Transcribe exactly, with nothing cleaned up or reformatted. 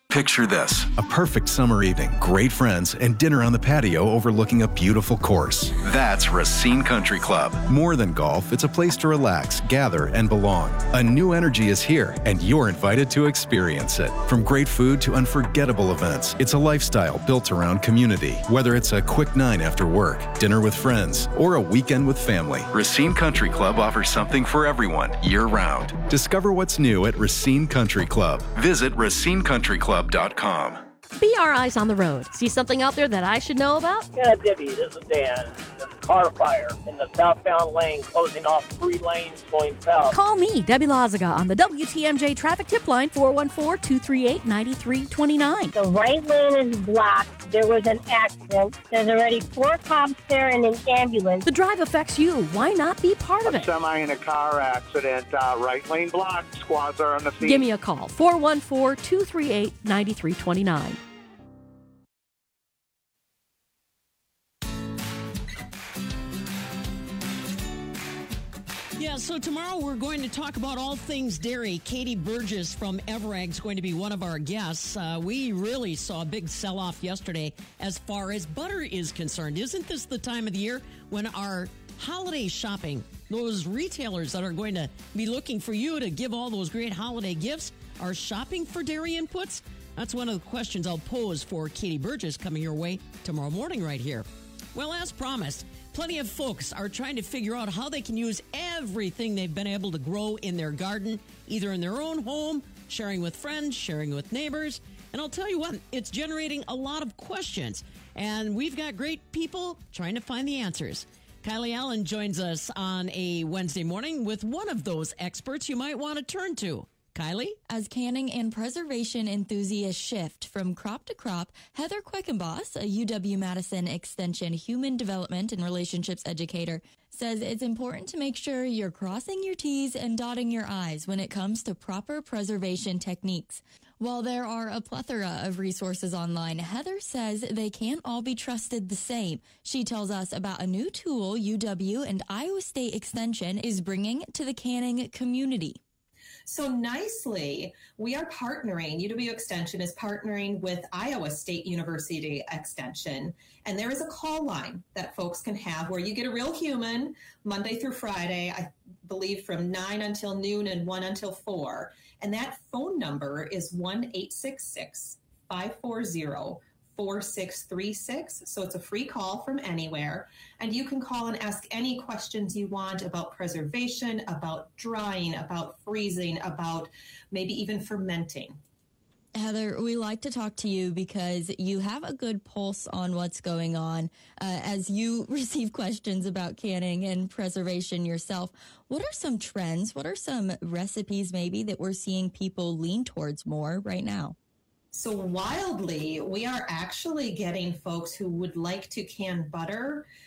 Picture this, a perfect summer evening, great friends, and dinner on the patio overlooking a beautiful course. That's Racine Country Club. More than golf, it's a place to relax, gather, and belong. A new energy is here, and you're invited to experience it. From great food to unforgettable events, it's a lifestyle built around community. Whether it's a quick nine after work, dinner with friends, or a weekend with family, Racine Country Club offers something for everyone, year-round. Discover what's new at Racine Country Club. Visit racine country club dot com. Be our eyes on the road. See something out there that I should know about? Yeah, Debbie, this is Dan. There's a car fire in the southbound lane, closing off three lanes going south. Call me, Debbie Lazaga, on the W T M J traffic tip line, four one four, two three eight, nine three two nine. The right lane is blocked. There was an accident. There's already four cops there and an ambulance. The drive affects you. Why not be part of A it? semi in a car accident, uh, right lane blocked. Squads are on the scene. Give me a call, four one four, two three eight, nine three two nine. Yeah, so tomorrow we're going to talk about all things dairy. Katie Burgess from Everag is going to be one of our guests. Uh, we really saw a big sell-off yesterday as far as butter is concerned. Isn't this the time of the year when our holiday shopping, those retailers that are going to be looking for you to give all those great holiday gifts, are shopping for dairy inputs? That's one of the questions I'll pose for Katie Burgess coming your way tomorrow morning right here. Well, as promised, plenty of folks are trying to figure out how they can use everything they've been able to grow in their garden, either in their own home, sharing with friends, sharing with neighbors. And I'll tell you what, it's generating a lot of questions. And we've got great people trying to find the answers. Kylie Allen joins us on a Wednesday morning with one of those experts you might want to turn to. Kylie? As canning and preservation enthusiasts shift from crop to crop, Heather Queckenboss, a U W-Madison Extension human development and relationships educator, says it's important to make sure you're crossing your T's and dotting your I's when it comes to proper preservation techniques. While there are a plethora of resources online, Heather says they can't all be trusted the same. She tells us about a new tool U W and Iowa State Extension is bringing to the canning community. So nicely, we are partnering, U W Extension is partnering with Iowa State University Extension, and there is a call line that folks can have where you get a real human Monday through Friday, I believe from nine until noon and one until four. And that phone number is one eight six six, five four zero, four six three six. So it's a free call from anywhere. And you can call and ask any questions you want about preservation, about drying, about freezing, about maybe even fermenting. Heather, we like to talk to you because you have a good pulse on what's going on uh, as you receive questions about canning and preservation yourself. What are some trends? What are some recipes maybe that we're seeing people lean towards more right now? So wildly, we are actually getting folks who would like to can butter